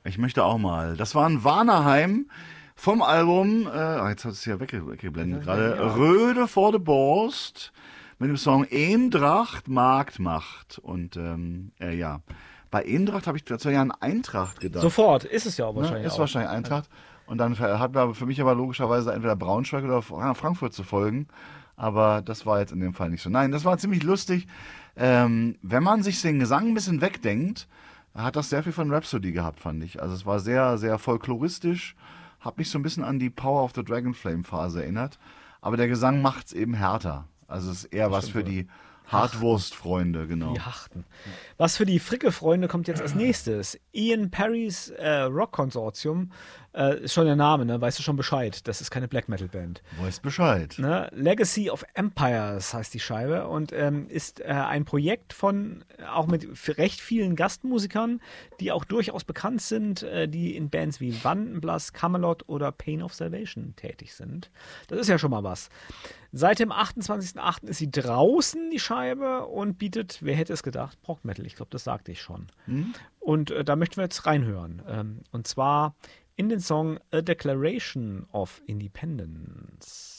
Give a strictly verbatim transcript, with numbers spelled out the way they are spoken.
Ich möchte auch mal. Das war ein Warnerheim vom Album, äh, jetzt hat es ja wegge weggeblendet gerade, Ja. Röde vor de Borst mit dem Song Eendracht Marktmacht. Und ähm, äh, ja, bei Eendracht habe ich dazu ja an Eintracht gedacht. Sofort, ist es ja auch Ne? wahrscheinlich Ist auch. wahrscheinlich Eintracht. Und dann hat mir aber für mich aber logischerweise entweder Braunschweig oder Frankfurt zu folgen. Aber das war jetzt in dem Fall nicht so. Nein, das war ziemlich lustig. Ähm, wenn man sich den Gesang ein bisschen wegdenkt, hat das sehr viel von Rhapsody gehabt, fand ich. Also es war sehr, sehr folkloristisch. Hat mich so ein bisschen an die Power of the Dragonflame Phase erinnert. Aber der Gesang macht es eben härter. Also es ist eher was für die Hartwurstfreunde, genau. Die Hachten. Was für die Fricke-Freunde kommt jetzt als nächstes? Ian Parrys äh, Rock-Konsortium, äh, ist schon der Name, ne? Weißt du schon Bescheid? Das ist keine Black-Metal-Band. Weißt Bescheid. Ne? Legacy of Empires heißt die Scheibe und ähm, ist äh, ein Projekt von, äh, auch mit f- recht vielen Gastmusikern, die auch durchaus bekannt sind, äh, die in Bands wie Wandenblass, Camelot oder Pain of Salvation tätig sind. Das ist ja schon mal was. Seit dem achtundzwanzigsten achten ist sie draußen, die Scheibe, und bietet, wer hätte es gedacht, Prog Metal. Ich glaube, das sagte ich schon. Und äh, da möchten wir jetzt reinhören. Ähm, und zwar in den Song A Declaration of Independence.